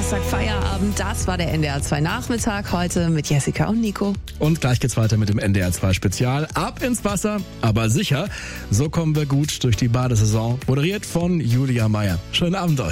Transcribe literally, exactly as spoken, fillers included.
Donnerstag Feierabend. Das war der N D R zwei Nachmittag heute mit Jessica und Nico. Und gleich geht's weiter mit dem N D R zwei Spezial. Ab ins Wasser, aber sicher. So kommen wir gut durch die Badesaison. Moderiert von Julia Meyer. Schönen Abend euch.